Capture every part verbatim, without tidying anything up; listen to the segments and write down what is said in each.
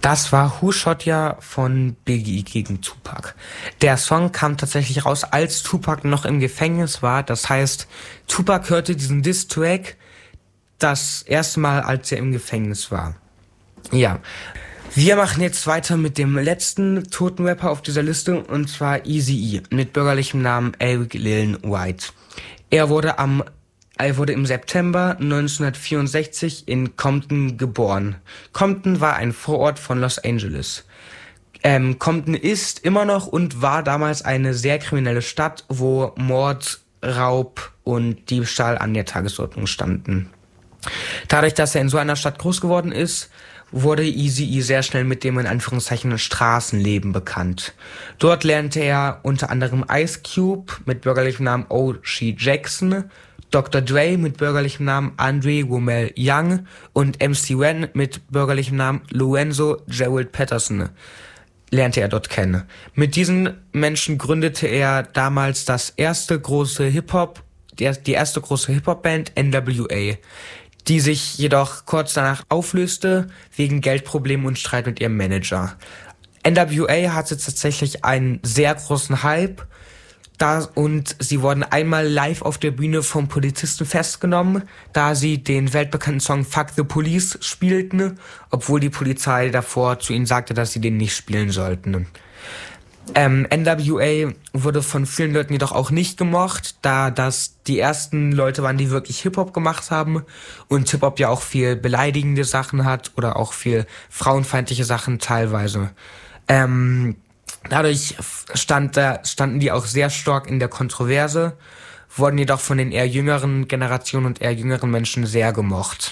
Das war Who Shot Ya von Biggie gegen Tupac. Der Song kam tatsächlich raus, als Tupac noch im Gefängnis war. Das heißt, Tupac hörte diesen Diss-Track das erste Mal, als er im Gefängnis war. Ja, wir machen jetzt weiter mit dem letzten toten Rapper auf dieser Liste, und zwar Eazy-E mit bürgerlichem Namen Eric Lillian White. Er wurde am Er wurde im September neunzehnhundertvierundsechzig in Compton geboren. Compton war ein Vorort von Los Angeles. Ähm, Compton ist immer noch und war damals eine sehr kriminelle Stadt, wo Mord, Raub und Diebstahl an der Tagesordnung standen. Dadurch, dass er in so einer Stadt groß geworden ist, wurde Eazy-E sehr schnell mit dem in Anführungszeichen Straßenleben bekannt. Dort lernte er unter anderem Ice Cube mit bürgerlichem Namen O G Jackson, Doktor Dre mit bürgerlichem Namen Andre Womel Young und M C Ren mit bürgerlichem Namen Lorenzo Gerald Patterson lernte er dort kennen. Mit diesen Menschen gründete er damals das erste große Hip-Hop, die, die erste große Hip-Hop-Band N W A, die sich jedoch kurz danach auflöste wegen Geldproblemen und Streit mit ihrem Manager. N W A hatte tatsächlich einen sehr großen Hype, Da, und sie wurden einmal live auf der Bühne vom Polizisten festgenommen, da sie den weltbekannten Song Fuck the Police spielten, obwohl die Polizei davor zu ihnen sagte, dass sie den nicht spielen sollten. Ähm, N W A wurde von vielen Leuten jedoch auch nicht gemocht, da das die ersten Leute waren, die wirklich Hip-Hop gemacht haben und Hip-Hop ja auch viel beleidigende Sachen hat oder auch viel frauenfeindliche Sachen teilweise. Ähm... Dadurch stand, standen die auch sehr stark in der Kontroverse, wurden jedoch von den eher jüngeren Generationen und eher jüngeren Menschen sehr gemocht.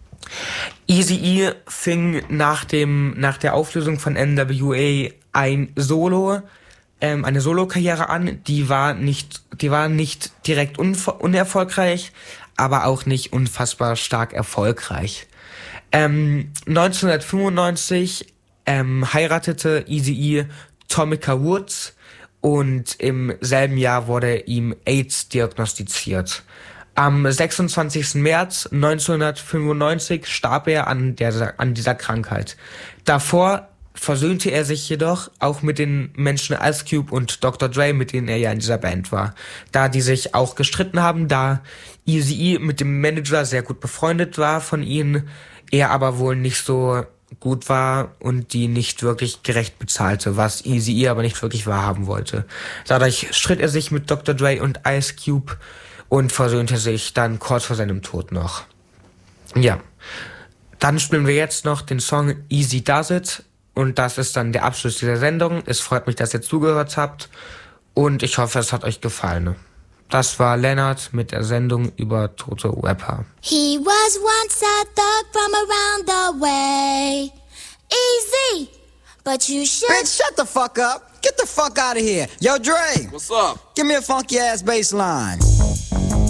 Eazy-E fing nach dem, nach der Auflösung von N W A ein Solo, ähm, eine Solo-Karriere an, die war nicht, die war nicht direkt unver- unerfolgreich, aber auch nicht unfassbar stark erfolgreich. Ähm, neunzehnhundertfünfundneunzig ähm, heiratete Eazy-E Tomica Woods und im selben Jahr wurde ihm AIDS diagnostiziert. Am sechsundzwanzigsten März neunzehnhundertfünfundneunzig starb er an, der, an dieser Krankheit. Davor versöhnte er sich jedoch auch mit den Menschen Ice Cube und Doktor Dre, mit denen er ja in dieser Band war, da die sich auch gestritten haben, da Eazy-E mit dem Manager sehr gut befreundet war von ihnen, er aber wohl nicht so gut war und die nicht wirklich gerecht bezahlte, was Eazy-E aber nicht wirklich wahrhaben wollte. Dadurch stritt er sich mit Doktor Dre und Ice Cube und versöhnte sich dann kurz vor seinem Tod noch. Ja, dann spielen wir jetzt noch den Song Easy Does It und das ist dann der Abschluss dieser Sendung. Es freut mich, dass ihr zugehört habt und ich hoffe, es hat euch gefallen. Das war Lennart mit der Sendung über tote Rapper. He was once a thug from around the way. Easy, but you should... Bitch, shut the fuck up. Get the fuck out of here. Yo, Dre. What's up? Give me a funky ass bass line.